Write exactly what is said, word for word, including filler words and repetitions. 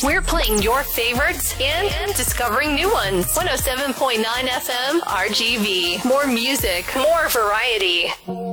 We're playing your favorites and discovering new ones. one oh seven point nine F M R G V. More music, more variety.